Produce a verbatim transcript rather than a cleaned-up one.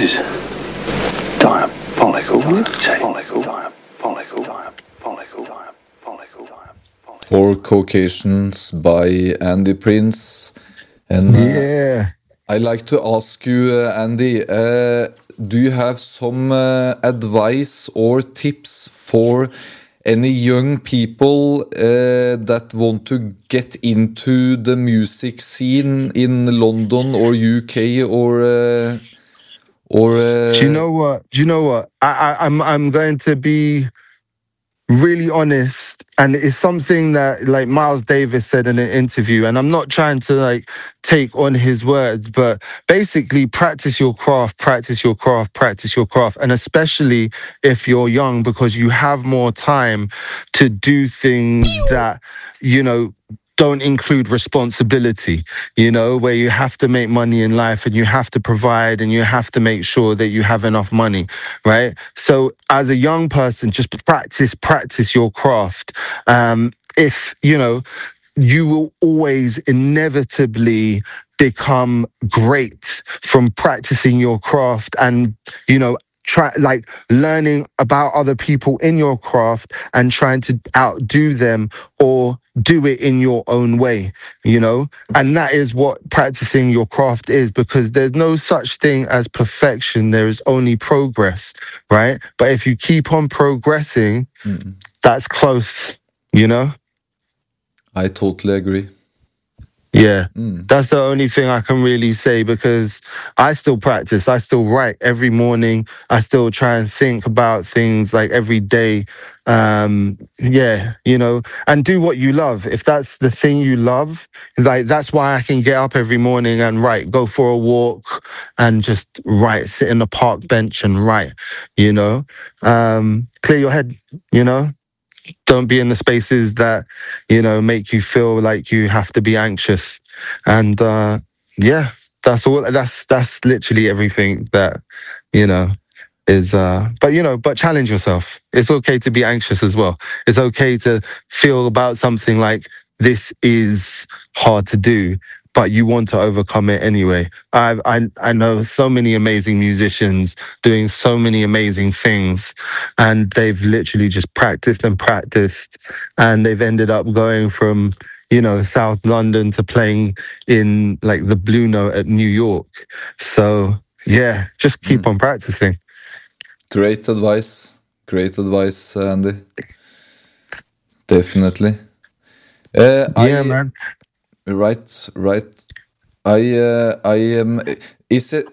is diabolical, diabolical, diabolical, diabolical, diabolical. Four Caucasians by Andy Prince. And uh, Yeah. I like to ask you, uh, Andy, uh, do you have some uh, advice or tips for any young people uh, that want to get into the music scene in London or U K or uh, or? Uh, Do you know what? Do you know what? I, I, I'm I'm going to be really honest, and it's something that like Miles Davis said in an interview, and I'm not trying to like take on his words, but basically practice your craft, practice your craft, practice your craft, and especially if you're young, because you have more time to do things that, you know, don't include responsibility, you know, where you have to make money in life and you have to provide and you have to make sure that you have enough money, right? So as a young person, just practice, practice your craft. Um, if, you know, you will always inevitably become great from practicing your craft and, you know, try like learning about other people in your craft and trying to outdo them or do it in your own way, you know? And that is what practicing your craft is, because there's no such thing as perfection. There is only progress, right? But if you keep on progressing, mm, that's close, you know? I totally agree. Yeah, Mm. that's the only thing I can really say, because I still practice. I still write every morning. I still try and think about things like every day. Um, yeah, you know, and do what you love. If that's the thing you love, like that's why I can get up every morning and write, go for a walk and just write, sit in the park bench and write, you know, um, clear your head, you know. Don't be in the spaces that, you know, make you feel like you have to be anxious. And uh, yeah, that's all. That's that's literally everything that, you know, is. Uh, but you know, but challenge yourself. It's okay to be anxious as well. It's okay to feel about something like this is hard to do, but you want to overcome it anyway. I I I know so many amazing musicians doing so many amazing things, and they've literally just practiced and practiced, and they've ended up going from, you know, South London to playing in like the Blue Note at New York. So yeah, just keep Mm. on practicing. Great advice. Great advice, Andy. Definitely. Uh, Yeah, I man. right, right. I uh, I am. Is it